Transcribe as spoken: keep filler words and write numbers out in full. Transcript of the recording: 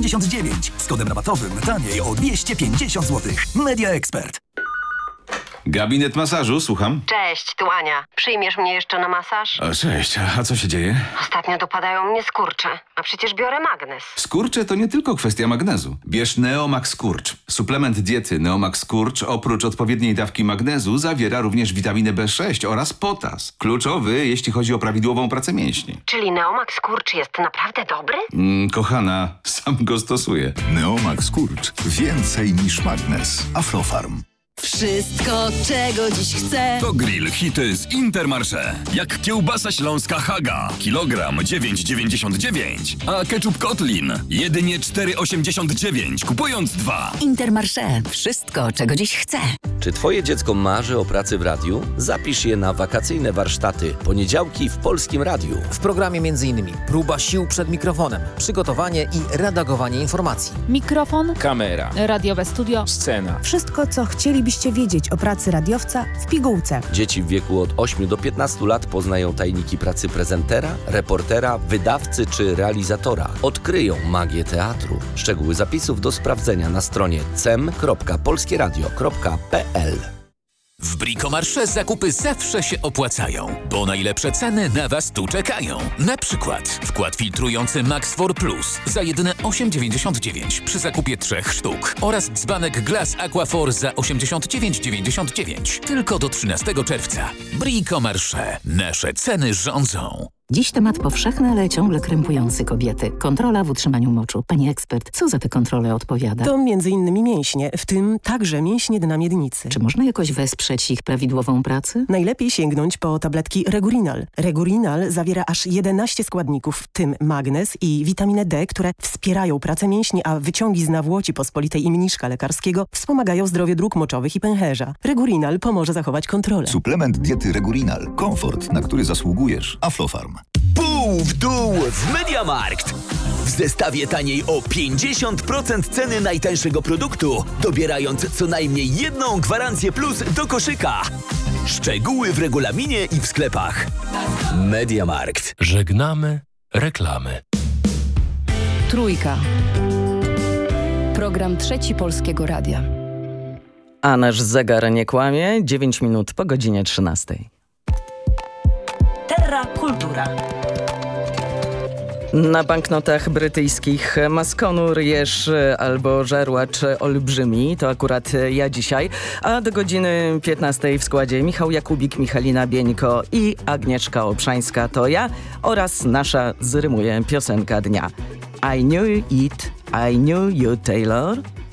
dziewięćdziesiąt dziewięć. Z kodem rabatowym taniej o dwieście pięćdziesiąt złotych. Media Expert. Gabinet masażu, słucham. Cześć, tu Ania. Przyjmiesz mnie jeszcze na masaż? O, cześć, a co się dzieje? Ostatnio dopadają mnie skurcze, a przecież biorę magnes. Skurcze to nie tylko kwestia magnezu. Bierz Neomax Skurcz. Suplement diety Neomax Skurcz oprócz odpowiedniej dawki magnezu zawiera również witaminę B sześć oraz potas. Kluczowy, jeśli chodzi o prawidłową pracę mięśni. Czyli Neomax Skurcz jest naprawdę dobry? Mm, kochana, sam go stosuję. Neomax Skurcz. Więcej niż magnes. Aflofarm. Wszystko, czego dziś chcę. To grill hity z Intermarché. Jak kiełbasa śląska Haga. Kilogram dziewięć dziewięćdziesiąt dziewięć. A ketchup Kotlin jedynie cztery osiemdziesiąt dziewięć. Kupując dwa. Intermarché. Wszystko, czego dziś chcę. Czy twoje dziecko marzy o pracy w radiu? Zapisz je na wakacyjne warsztaty. Poniedziałki w Polskim Radiu. W programie m.in. próba sił przed mikrofonem, przygotowanie i redagowanie informacji. Mikrofon, kamera, radiowe studio, scena. Wszystko, co chcielibyście wiedzieć o pracy radiowca w pigułce. Dzieci w wieku od ośmiu do piętnastu lat poznają tajniki pracy prezentera, reportera, wydawcy czy realizatora. Odkryją magię teatru. Szczegóły zapisów do sprawdzenia na stronie cem kropka polskieradio kropka p l. W Bricomarché zakupy zawsze się opłacają, bo najlepsze ceny na Was tu czekają. Na przykład wkład filtrujący Maxfor Plus za jedyne osiem dziewięćdziesiąt dziewięć przy zakupie trzech sztuk oraz dzbanek Glass Aquafor za osiemdziesiąt dziewięć dziewięćdziesiąt dziewięć. Tylko do trzynastego czerwca. Bricomarché. Nasze ceny rządzą. Dziś temat powszechny, ale ciągle krępujący kobiety. Kontrola w utrzymaniu moczu. Pani ekspert, co za tę kontrolę odpowiada? To między innymi mięśnie, w tym także mięśnie dna miednicy. Czy można jakoś wesprzeć ich prawidłową pracę? Najlepiej sięgnąć po tabletki Regurinal. Regurinal zawiera aż jedenaście składników, w tym magnez i witaminę D, które wspierają pracę mięśni, a wyciągi z nawłoci pospolitej i mniszka lekarskiego wspomagają zdrowie dróg moczowych i pęcherza. Regurinal pomoże zachować kontrolę. Suplement diety Regurinal. Komfort, na który zasługujesz. Aflofarm. Pół w dół w MediaMarkt. W zestawie taniej o pięćdziesiąt procent ceny najtańszego produktu, dobierając co najmniej jedną gwarancję plus do koszyka. Szczegóły w regulaminie i w sklepach. MediaMarkt. Żegnamy reklamy. Trójka. Program Trzeci Polskiego Radia. A nasz zegar nie kłamie. dziewięć minut po godzinie trzynastej. Terra Kultura. Na banknotach brytyjskich maskonur, jeż albo żarłacz olbrzymi, to akurat ja dzisiaj, a do godziny piętnastej w składzie Michał Jakubik, Michalina Bieńko i Agnieszka Obszańska, to ja oraz nasza zrymuje piosenka dnia. I knew it, I knew you, Taylor.